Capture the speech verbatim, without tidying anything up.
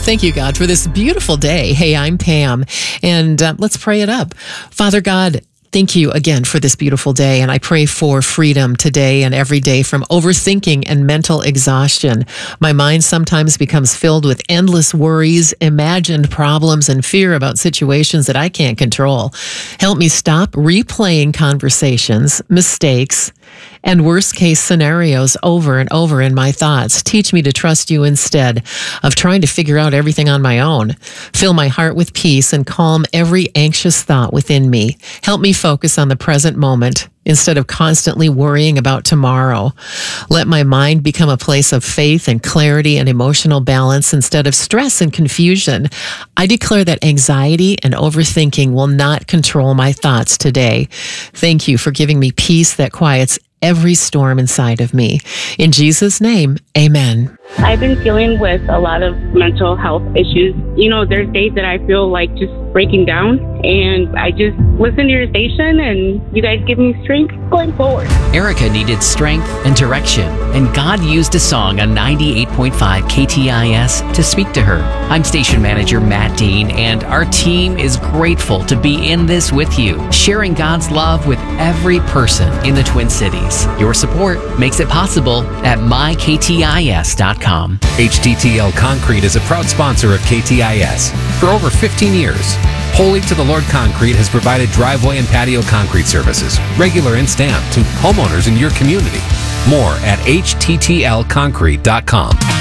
thank you, God, for this beautiful day. Hey, I'm Pam, and uh, let's pray it up. Father God, thank you again for this beautiful day, and I pray for freedom today and every day from overthinking and mental exhaustion. My mind sometimes becomes filled with endless worries, imagined problems, and fear about situations that I can't control. Help me stop replaying conversations, mistakes, and worst-case scenarios over and over in my thoughts. Teach me to trust you instead of trying to figure out everything on my own. Fill my heart with peace and calm every anxious thought within me. Help me focus on the present moment instead of constantly worrying about tomorrow. Let my mind become a place of faith and clarity and emotional balance instead of stress and confusion. I declare that anxiety and overthinking will not control my thoughts today. Thank you for giving me peace that quiets every storm inside of me. In Jesus' name, amen. I've been dealing with a lot of mental health issues. You know, there's days that I feel like just breaking down, and I just listen to your station, and you guys give me strength going forward. Erica needed strength and direction, and God used a song on ninety-eight point five K T I S to speak to her. I'm station manager Matt Dean, and our team is grateful to be in this with you, sharing God's love with every person in the Twin Cities. Your support makes it possible at my k t i s dot com. H T T L Concrete is a proud sponsor of K T I S. For over fifteen years, Holy to the Lord Concrete has provided driveway and patio concrete services, regular and stamped, to homeowners in your community. More at h t t l concrete dot com.